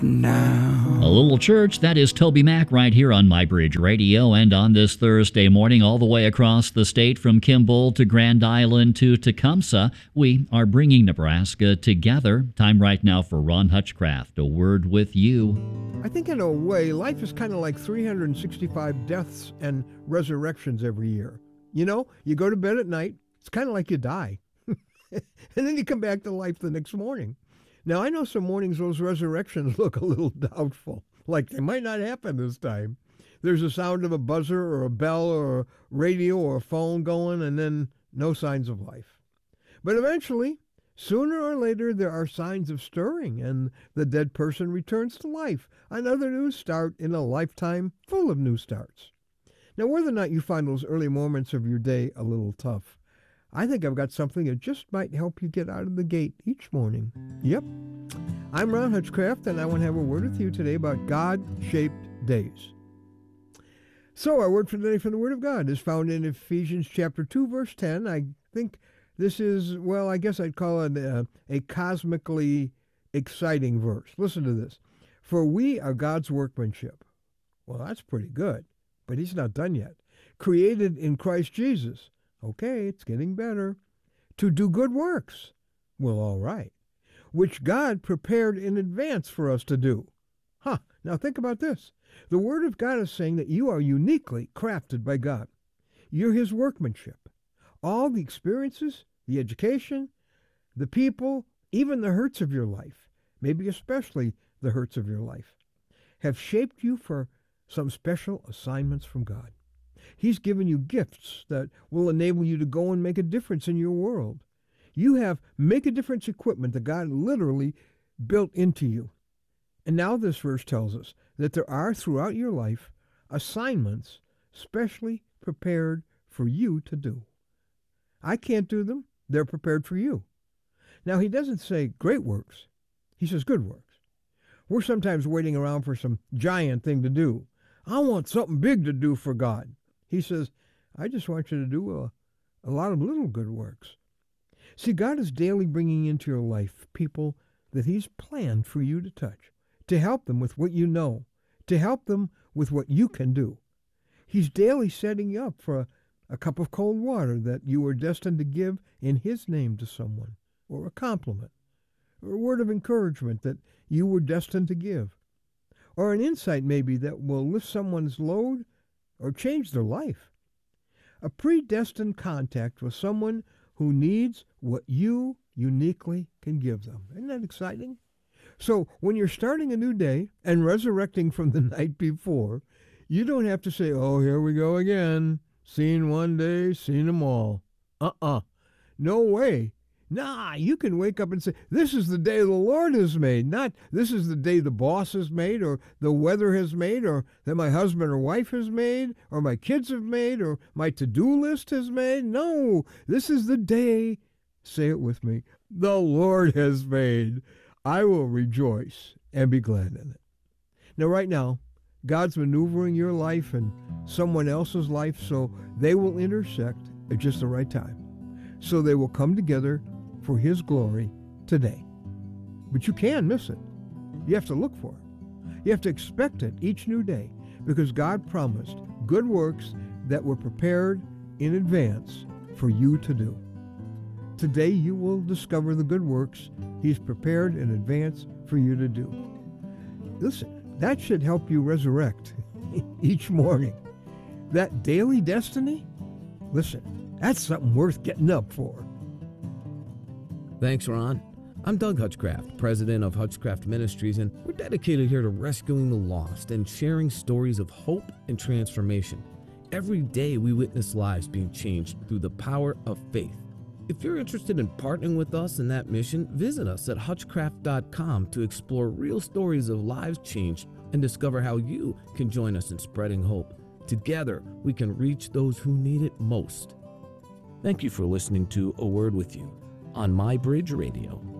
now. A little church, that is Toby Mac right here on My Bridge Radio, and on this Thursday morning, all the way across the state from Kimball to Grand Island to Tecumseh, we are bringing Nebraska together. Time right now for Ron Hutchcraft, A Word with You. I think in a way, life is kind of like 365 deaths and resurrections every year. You know, you go to bed at night, it's kind of like you die. And then you come back to life the next morning. Now, I know some mornings those resurrections look a little doubtful, like they might not happen this time. There's a sound of a buzzer or a bell or a radio or a phone going, and then no signs of life. But eventually, sooner or later, there are signs of stirring, and the dead person returns to life. Another new start in a lifetime full of new starts. Now, whether or not you find those early moments of your day a little tough, I think I've got something that just might help you get out of the gate each morning. Yep. I'm Ron Hutchcraft, and I want to have a word with you today about God-shaped days. So our word for today from the Word of God is found in Ephesians chapter 2, verse 10. I think this is, well, I guess I'd call it a cosmically exciting verse. Listen to this. For we are God's workmanship. Well, that's pretty good, but he's not done yet. Created in Christ Jesus. Okay, it's getting better. To do good works. Well, all right. Which God prepared in advance for us to do. Now think about this. The Word of God is saying that you are uniquely crafted by God. You're his workmanship. All the experiences, the education, the people, even the hurts of your life, maybe especially the hurts of your life, have shaped you for some special assignments from God. He's given you gifts that will enable you to go and make a difference in your world. You have make a difference equipment that God literally built into you. And now this verse tells us that there are throughout your life assignments specially prepared for you to do. I can't do them. They're prepared for you. Now, he doesn't say great works. He says good works. We're sometimes waiting around for some giant thing to do. I want something big to do for God. He says, I just want you to do a lot of little good works. See, God is daily bringing into your life people that he's planned for you to touch, to help them with what you know, to help them with what you can do. He's daily setting you up for a cup of cold water that you are destined to give in his name to someone, or a compliment, or a word of encouragement that you were destined to give, or an insight maybe that will lift someone's load or change their life. A predestined contact with someone who needs what you uniquely can give them. Isn't that exciting? So when you're starting a new day and resurrecting from the night before, you don't have to say, oh, here we go again. Seen one day, seen them all. No way. Nah, you can wake up and say, this is the day the Lord has made, not this is the day the boss has made, or the weather has made, or that my husband or wife has made, or my kids have made, or my to-do list has made. No, this is the day, say it with me, the Lord has made. I will rejoice and be glad in it. Now, right now, God's maneuvering your life and someone else's life so they will intersect at just the right time. So they will come together for his glory today. But you can miss it. You have to look for it. You have to expect it each new day, because God promised good works that were prepared in advance for you to do. Today you will discover the good works he's prepared in advance for you to do. Listen, that should help you resurrect each morning. That daily destiny, listen, that's something worth getting up for. Thanks, Ron. I'm Doug Hutchcraft, president of Hutchcraft Ministries, and we're dedicated here to rescuing the lost and sharing stories of hope and transformation. Every day we witness lives being changed through the power of faith. If you're interested in partnering with us in that mission, visit us at hutchcraft.com to explore real stories of lives changed and discover how you can join us in spreading hope. Together, we can reach those who need it most. Thank you for listening to A Word with You on My Bridge Radio.